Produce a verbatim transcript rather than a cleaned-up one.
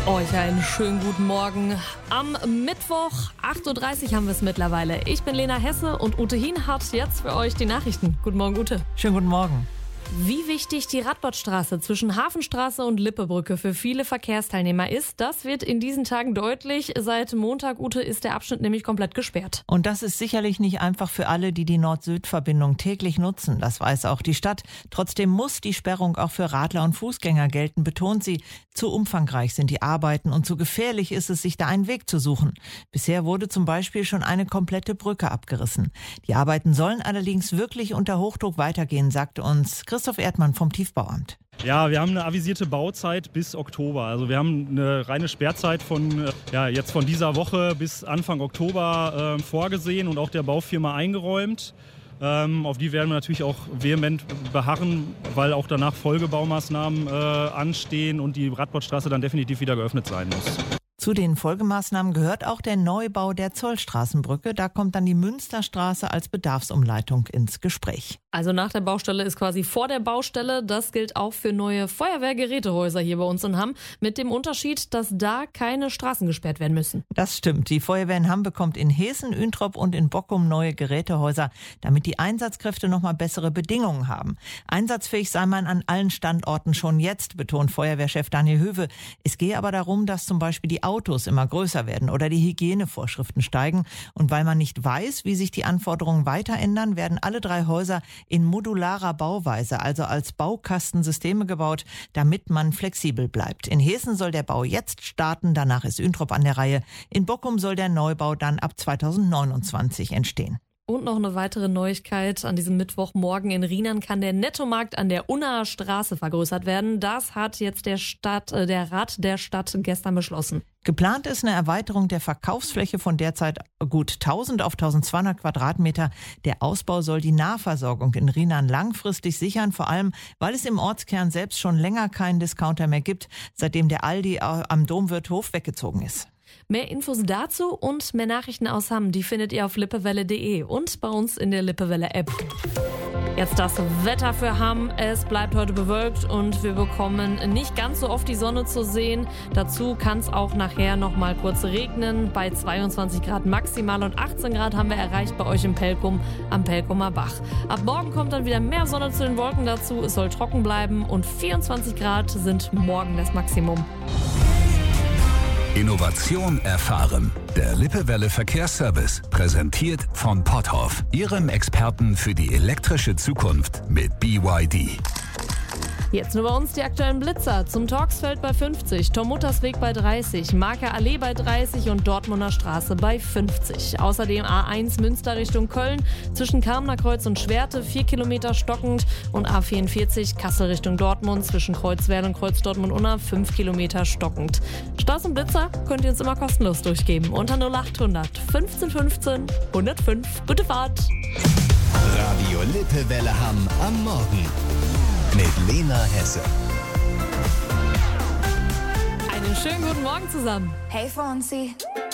Euch einen schönen guten Morgen. Am Mittwoch, acht Uhr dreißig haben wir es mittlerweile. Ich bin Lena Hesse und Ute Hien hat jetzt für euch die Nachrichten. Guten Morgen, Ute. Schönen guten Morgen. Wie wichtig die Radbottstraße zwischen Hafenstraße und Lippebrücke für viele Verkehrsteilnehmer ist, das wird in diesen Tagen deutlich. Seit Montag, Ute, ist der Abschnitt nämlich komplett gesperrt. Und das ist sicherlich nicht einfach für alle, die die Nord-Süd-Verbindung täglich nutzen. Das weiß auch die Stadt. Trotzdem muss die Sperrung auch für Radler und Fußgänger gelten, betont sie. Zu umfangreich sind die Arbeiten und zu gefährlich ist es, sich da einen Weg zu suchen. Bisher wurde zum Beispiel schon eine komplette Brücke abgerissen. Die Arbeiten sollen allerdings wirklich unter Hochdruck weitergehen, sagte uns Christoph Erdmann vom Tiefbauamt. Ja, wir haben eine avisierte Bauzeit bis Oktober. Also wir haben eine reine Sperrzeit von ja, jetzt von dieser Woche bis Anfang Oktober äh, vorgesehen und auch der Baufirma eingeräumt. Ähm, auf die werden wir natürlich auch vehement beharren, weil auch danach Folgebaumaßnahmen äh, anstehen und die Radbottstraße dann definitiv wieder geöffnet sein muss. Zu den Folgemaßnahmen gehört auch der Neubau der Zollstraßenbrücke. Da kommt dann die Münsterstraße als Bedarfsumleitung ins Gespräch. Also nach der Baustelle ist quasi vor der Baustelle. Das gilt auch für neue Feuerwehrgerätehäuser hier bei uns in Hamm. Mit dem Unterschied, dass da keine Straßen gesperrt werden müssen. Das stimmt. Die Feuerwehr in Hamm bekommt in Hessen, Üntrop und in Bockum neue Gerätehäuser, damit die Einsatzkräfte noch mal bessere Bedingungen haben. Einsatzfähig sei man an allen Standorten schon jetzt, betont Feuerwehrchef Daniel Höwe. Es gehe aber darum, dass zum Beispiel die Autos immer größer werden oder die Hygienevorschriften steigen. Und weil man nicht weiß, wie sich die Anforderungen weiter ändern, werden alle drei Häuser in modularer Bauweise, also als Baukastensysteme gebaut, damit man flexibel bleibt. In Hessen soll der Bau jetzt starten, danach ist Üntrop an der Reihe. In Bockum soll der Neubau dann ab zweitausendneunundzwanzig entstehen. Und noch eine weitere Neuigkeit. An diesem Mittwochmorgen in Rheinland kann der Nettomarkt an der Unnaer Straße vergrößert werden. Das hat jetzt der Stadt, äh, der Rat der Stadt gestern beschlossen. Geplant ist eine Erweiterung der Verkaufsfläche von derzeit gut tausend auf tausendzweihundert Quadratmeter. Der Ausbau soll die Nahversorgung in Rheinland langfristig sichern, vor allem, weil es im Ortskern selbst schon länger keinen Discounter mehr gibt, seitdem der Aldi am Domwirthof weggezogen ist. Mehr Infos dazu und mehr Nachrichten aus Hamm, die findet ihr auf lippewelle punkt de und bei uns in der Lippewelle-App. Jetzt das Wetter für Hamm. Es bleibt heute bewölkt und wir bekommen nicht ganz so oft die Sonne zu sehen. Dazu kann es auch nachher noch mal kurz regnen. Bei zweiundzwanzig Grad maximal und achtzehn Grad haben wir erreicht bei euch im Pelkum am Pelkumer Bach. Ab morgen kommt dann wieder mehr Sonne zu den Wolken dazu. Es soll trocken bleiben und vierundzwanzig Grad sind morgen das Maximum. Innovation erfahren. Der Lippewelle Verkehrsservice, präsentiert von Potthoff, Ihrem Experten für die elektrische Zukunft mit B Y D. Jetzt nur bei uns die aktuellen Blitzer. Zum Torxfeld bei fünfzig, Tormuttersweg bei dreißig, Marker Allee bei dreißig und Dortmunder Straße bei fünfzig. Außerdem A eins Münster Richtung Köln zwischen Kamener Kreuz und Schwerte vier Kilometer stockend und A vierundvierzig Kassel Richtung Dortmund zwischen Kreuzwerl und Kreuz Dortmund-Unna fünf Kilometer stockend. Staus und Blitzer könnt ihr uns immer kostenlos durchgeben unter null achthundert fünfzehn fünfzehn hundertfünf. Gute Fahrt! Radio Lippewelle Hamm am Morgen. Mit Lena Hesse. Einen schönen guten Morgen zusammen. Hey Fonzie.